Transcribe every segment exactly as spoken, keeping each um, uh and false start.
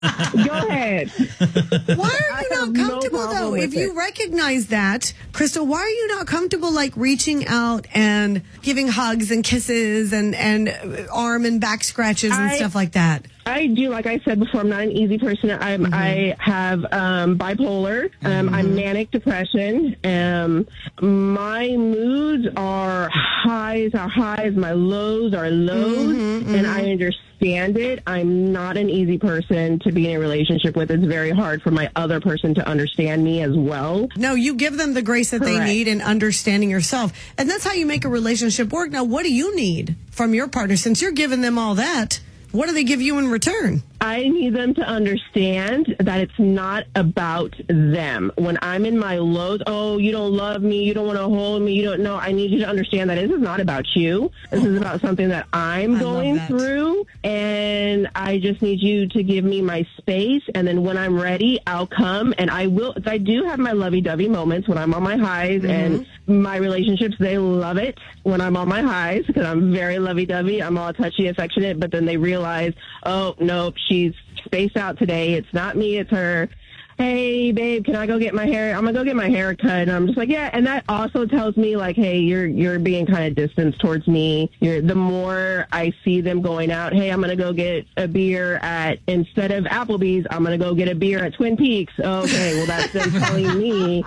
Go ahead. Why are you not comfortable, no though? If you it. recognize that, Crystal, why are you not comfortable, like, reaching out and giving hugs and kisses and, and arm and back scratches and I, stuff like that? I do, like I said before, I'm not an easy person. I'm, mm-hmm. I have um, bipolar. Um, mm-hmm. I'm manic depression. Um, my moods are highs are highs. My lows are lows. Mm-hmm, mm-hmm. And I understand it. I'm not an easy person to be in a relationship with. It's very hard for my other person to understand me as well. No, you give them the grace that Correct. They need and understanding yourself. And that's how you make a relationship work. Now, what do you need from your partner? Since you're giving them all that, what do they give you in return? I need them to understand that it's not about them. When I'm in my lows, oh, you don't love me, you don't want to hold me, you don't know. I need you to understand that this is not about you. This is about something that I'm I going through, and I just need you to give me my space, and then when I'm ready, I'll come, and I will. I do have my lovey-dovey moments when I'm on my highs, mm-hmm. and my relationships, they love it when I'm on my highs because I'm very lovey-dovey. I'm all touchy, affectionate, but then they realize, oh, nope, she's spaced out today. It's not me, it's her. Hey, babe, can I go get my hair? I'm going to go get my hair cut. And I'm just like, yeah. And that also tells me, like, hey, you're you're being kind of distant towards me. You're, the more I see them going out, hey, I'm going to go get a beer at, instead of Applebee's, I'm going to go get a beer at Twin Peaks. Okay, well, that's them telling me.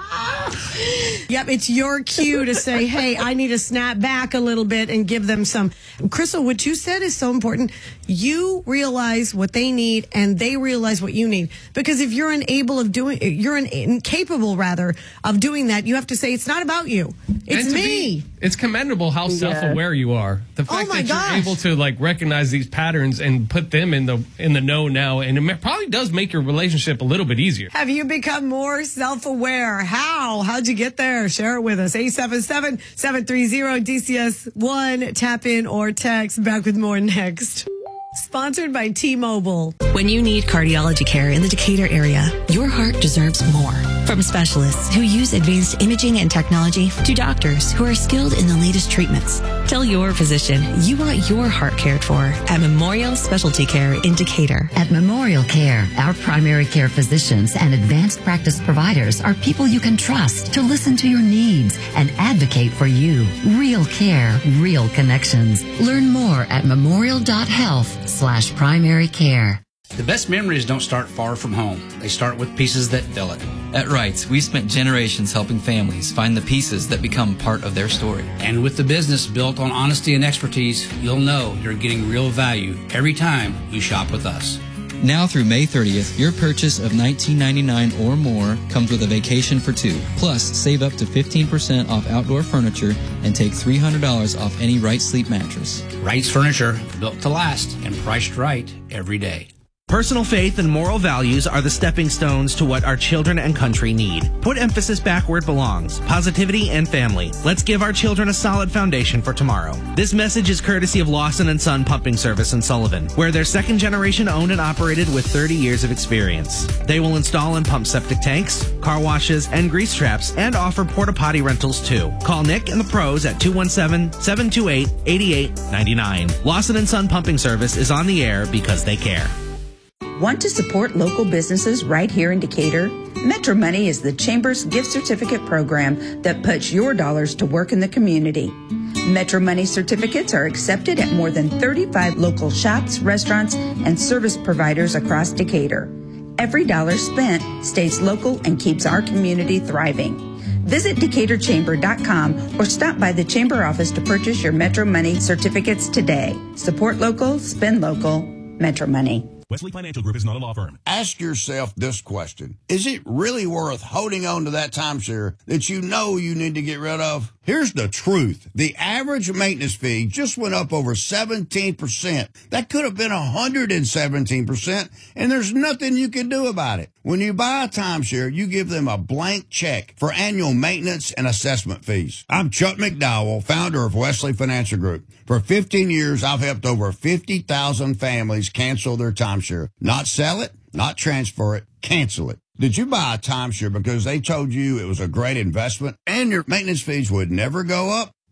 Yep, it's your cue to say, hey, I need to snap back a little bit and give them some. Crystal, what you said is so important. You realize what they need and they realize what you need. Because if you're unable of doing, you're an, incapable rather of doing that, you have to say, it's not about you. It's me. Be, it's commendable how yeah. self-aware you are. The fact oh my that gosh. you're able to like recognize these patterns and put them in the in the know now, and it probably does make your relationship a little bit easier. Have you become more self-aware? How? How'd you get there? Share it with us. eight seven seven, seven three zero, D C S one. Tap in or text. Back with more next. Sponsored by T-Mobile. When you need cardiology care in the Decatur area, your heart deserves more. From specialists who use advanced imaging and technology to doctors who are skilled in the latest treatments. Tell your physician you want your heart cared for at Memorial Specialty Care in Decatur. At Memorial Care, our primary care physicians and advanced practice providers are people you can trust to listen to your needs and advocate for you. Real care, real connections. Learn more at memorial.health slash primary care. The best memories don't start far from home. They start with pieces that fill it. At Wrights, we spent generations helping families find the pieces that become part of their story. And with the business built on honesty and expertise, you'll know you're getting real value every time you shop with us. Now through May thirtieth, your purchase of nineteen ninety-nine dollars or more comes with a vacation for two. Plus, save up to fifteen percent off outdoor furniture and take three hundred dollars off any Wrights Sleep mattress. Wrights Furniture, built to last and priced right every day. Personal faith and moral values are the stepping stones to what our children and country need. Put emphasis back where it belongs, positivity and family. Let's give our children a solid foundation for tomorrow. This message is courtesy of Lawson and Son Pumping Service in Sullivan, where they're second generation owned and operated with thirty years of experience. They will install and pump septic tanks, car washes, and grease traps, and offer porta potty rentals too. Call Nick and the pros at two one seven, seven two eight, eight eight nine nine. Lawson and Son Pumping Service is on the air because they care. Want to support local businesses right here in Decatur? Metro Money is the Chamber's gift certificate program that puts your dollars to work in the community. Metro Money certificates are accepted at more than thirty-five local shops, restaurants, and service providers across Decatur. Every dollar spent stays local and keeps our community thriving. Visit Decatur Chamber dot com or stop by the Chamber office to purchase your Metro Money certificates today. Support local, spend local, Metro Money. Wesley Financial Group is not a law firm. Ask yourself this question. Is it really worth holding on to that timeshare that you know you need to get rid of? Here's the truth. The average maintenance fee just went up over seventeen percent. That could have been one hundred seventeen percent, and there's nothing you can do about it. When you buy a timeshare, you give them a blank check for annual maintenance and assessment fees. I'm Chuck McDowell, founder of Wesley Financial Group. For fifteen years, I've helped over fifty thousand families cancel their timeshare. Not sell it, not transfer it, cancel it. Did you buy a timeshare because they told you it was a great investment and your maintenance fees would never go up?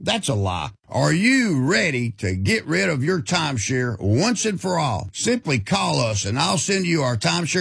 That's a lie. Are you ready to get rid of your timeshare once and for all? Simply call us and I'll send you our timeshare